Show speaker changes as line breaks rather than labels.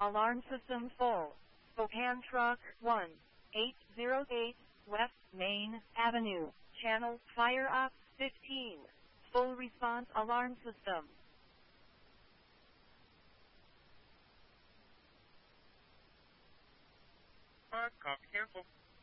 Alarm system full. Spokane Truck 1808 West Main Avenue. Channel fire up 15. Full response alarm system.
Copy, cancel.